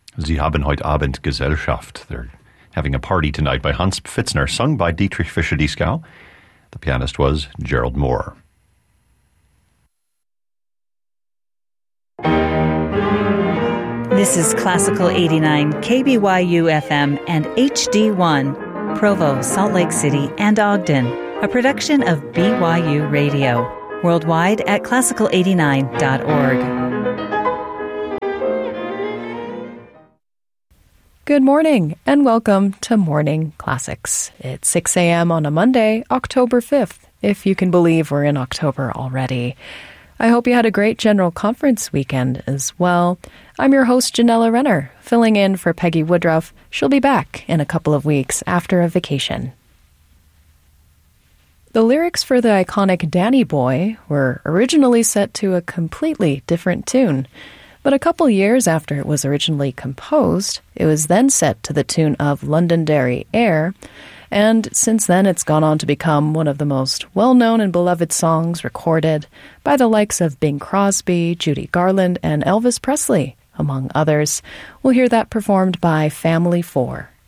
Sie haben heute Abend Gesellschaft. They're having a party tonight by Hans Pfitzner, sung by Dietrich Fischer-Dieskau. The pianist was Gerald Moore. This is Classical 89, KBYU FM and HD1, Provo, Salt Lake City, and Ogden, a production of BYU Radio, worldwide at classical89.org. Good morning, and welcome to Morning Classics. It's 6 a.m. on a Monday, October 5th, if you can believe we're in October already. I hope you had a great General Conference weekend as well. I'm your host, Janella Renner, filling in for Peggy Woodruff. She'll be back in a couple of weeks after a vacation. The lyrics for the iconic Danny Boy were originally set to a completely different tune. But a couple years after it was originally composed, it was then set to the tune of Londonderry Air, and since then it's gone on to become one of the most well-known and beloved songs recorded by the likes of Bing Crosby, Judy Garland, and Elvis Presley, among others. We'll hear that performed by Family 4